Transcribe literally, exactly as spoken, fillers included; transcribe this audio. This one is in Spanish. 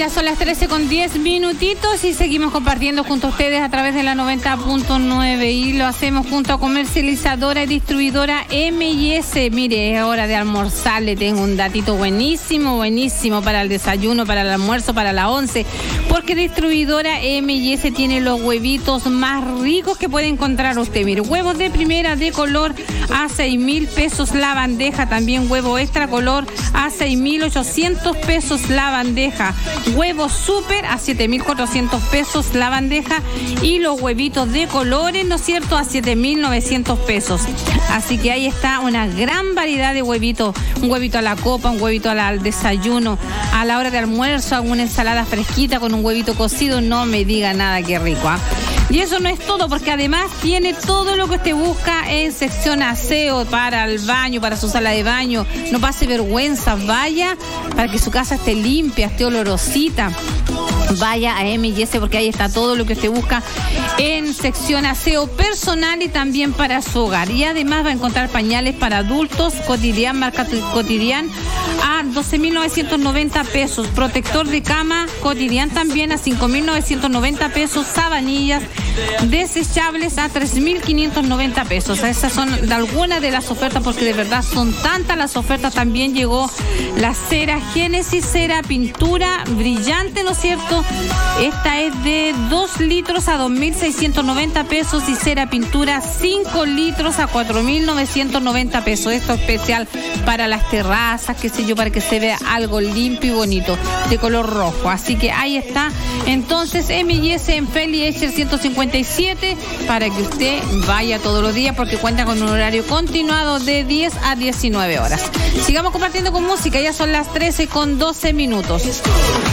Ya son las trece con diez minutitos y seguimos compartiendo junto a ustedes a través de la noventa punto nueve y lo hacemos junto a comercializadora y distribuidora M y S. Mire, es hora de almorzar, le tengo un datito buenísimo, buenísimo para el desayuno, para el almuerzo, para la once, porque distribuidora M y S tiene los huevitos más ricos que puede encontrar usted. Mire, huevos de primera de color a seis mil pesos la bandeja, también huevo extra color a seis mil ochocientos pesos la bandeja. Huevos súper a siete mil cuatrocientos pesos la bandeja y los huevitos de colores, ¿no es cierto?, a siete mil novecientos pesos. Así que ahí está una gran variedad de huevitos, un huevito a la copa, un huevito al desayuno, a la hora de almuerzo, alguna ensalada fresquita con un huevito cocido, no me diga nada, qué rico, ¿ah? Y eso no es todo, porque además tiene todo lo que usted busca en sección aseo para el baño, para su sala de baño. No pase vergüenza, vaya para que su casa esté limpia, esté olorosita. Vaya a M y S porque ahí está todo lo que usted busca en sección aseo personal y también para su hogar. Y además va a encontrar pañales para adultos, Cotidian, marca Cotidian, a doce mil novecientos noventa pesos. Protector de cama, Cotidian también a cinco mil novecientos noventa pesos. Sabanillas desechables a tres mil quinientos noventa pesos. Esas son algunas de las ofertas porque de verdad son tantas las ofertas. También llegó la cera Génesis, cera pintura brillante, ¿no es cierto? Esta es de dos litros a dos mil seiscientos noventa pesos y cera pintura cinco litros a cuatro mil novecientos noventa pesos. Esto es especial para las terrazas, qué sé yo, para que se vea algo limpio y bonito, de color rojo. Así que ahí está. Entonces, M y S en Feli Eicher ciento cincuenta y siete para que usted vaya todos los días porque cuenta con un horario continuado de diez a diecinueve horas. Sigamos compartiendo con música, ya son las trece con doce minutos.